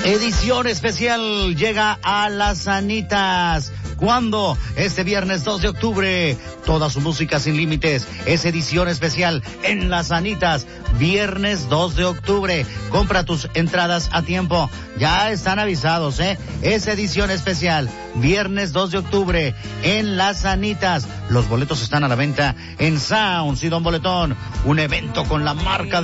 Edición especial llega a Las Anitas. ¿Cuándo? Este viernes 2 de octubre. Toda su música sin límites. Es edición especial en Las Anitas. Viernes 2 de octubre. Compra tus entradas a tiempo. Ya están avisados, Es edición especial. Viernes 2 de octubre en Las Anitas. Los boletos están a la venta en Sounds y Don Boletón. Un evento con la marca